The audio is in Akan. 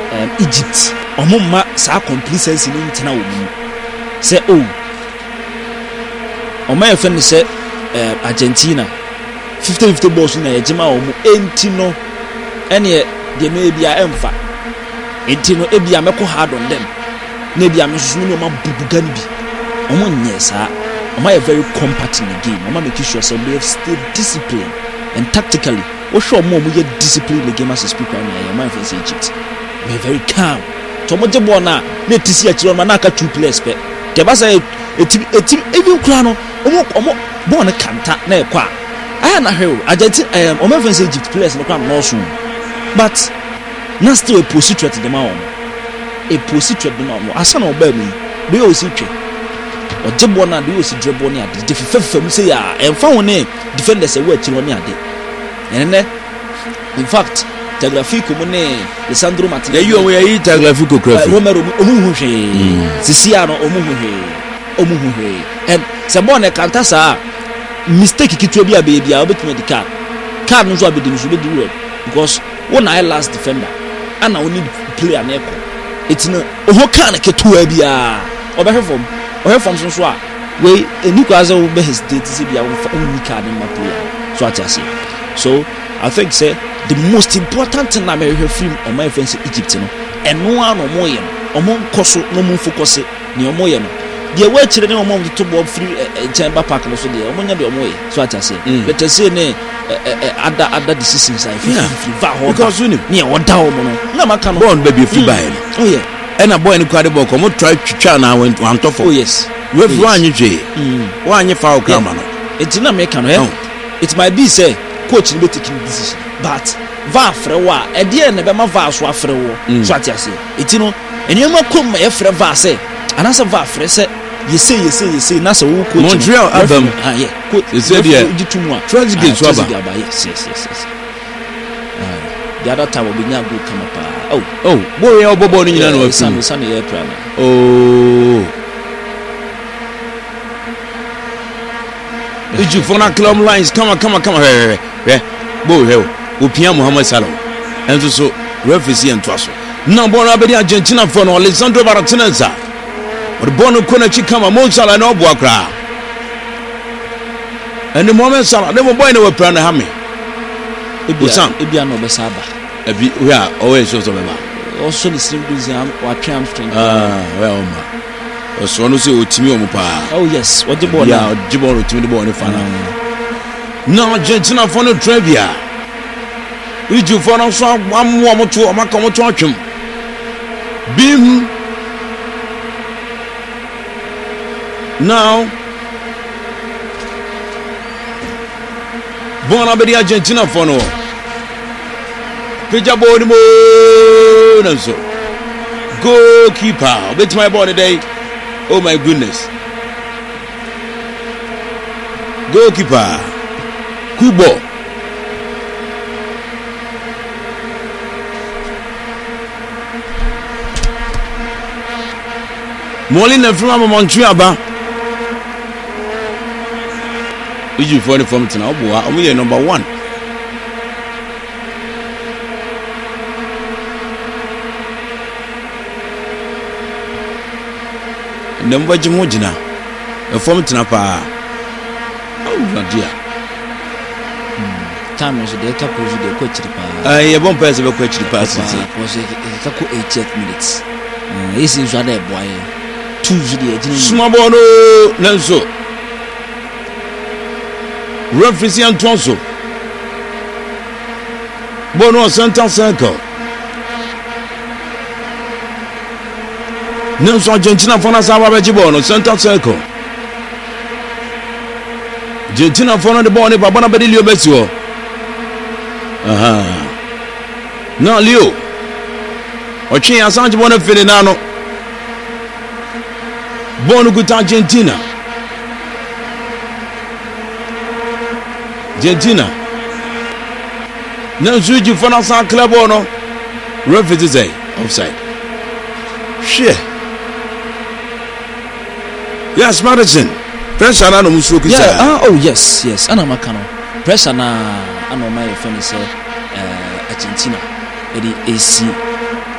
Egypt omumma sa complacency ni ntena wo mu se omaya fen se Argentina 50-50 balls na yejima wo mu enti no ene de me bia emfa enti no ebia meko hard on them na bia me susu no ma bubuga ni bi omo nyesa omaya very compact in the game omo make sure so they stay disciplined and tactically we show more we get discipline in the game as a speaker na my friends Egypt we very calm to mo je ball na tisi akiro ma na aka two players pe ke ba say etim even kura no omo ball na kanta na ekwa aya na hwe Argentina my friends Egypt players no kwa no so but na still a position to the man a position to the man asa na oba mi be o si twe o je ball na be o si dribble ni ade defefefem say ya emfa won defenders e wa akiro ni ade ene in fact Tagliafico mone Lisandro Martinez you are Tagliafico Crawford Romero omuhwe sisia no omuhwe and sabone kanta sa mistake kitu bia bia obetuma di card no so abedi no so bedi red because when I last defender ana we need player na eko etina oho kan ketu bia obehwe from so a we eniko aza wo be hesitate se bia wo ni card na player so atase so I think say the most important thing na me film on my friends Egypt no eno ano moye omo nkoso no mo focus ni omoye no de we kire ne omo to ball free chamber park no so de omo nya de omoye so atase let us say ne other decisions I feel free va ho because you ne oda omo no na maka no born baby free buy oh yeah and a boy in kwade ball come try twitwa na went one to oh yes we fu anyi hwe wanyi foul camera no it na make no it might be say coach will be taking decision but va frewa e de na be ma va so afrewo so atiase etino enema kom e fre va say anasa va fre say yese na so wo coach Montreal Abam yeah coach say there ditumwa Trezeguet so aba yes the other time we nya go come up boy e obobo ni nyina no afi san e prana Iju fona club lines come boy hell opia Mohamed Salah enzo so referee ento aso na bono abedi Argentina for no Alessandro Martinez or bono kona chi kama Mo Salah na obo akra and Mohamed Salah dem boy na we plan na ha me ebia no be saba ebi we are always so beba also the same reason wa tram strength well ma so no say otimi omo pa oh yes what the ball yeah the ball otimi the ball ni fana na Argentina for no trivia Iju for no so amwo moto amaka moto atwem bim now bona be Argentina for no pija ball mo na so goalkeeper bet my ball today oh my goodness goalkeeper Kubo Molina from Montreal ba Iju for the form tonight obo number 1 number jimojina e form tonight pa oh dear time so they couple the coach pa e bon pass be coach pa so it couple 8 minutes is is other boy Tuesday small ball no nanso referee Antonso bono center circle nanso Argentina for na sawa be jibo no center circle Argentina for na the ball ni baba na be Leo Messi o no Leo ochi asanji bona fere na no Bono good Argentina na zuji fana sa club ono referee say offside share yes Madison pressure na no musuo kisa yeah oh yes ana makano pressure na ana my friend say Argentina edi AC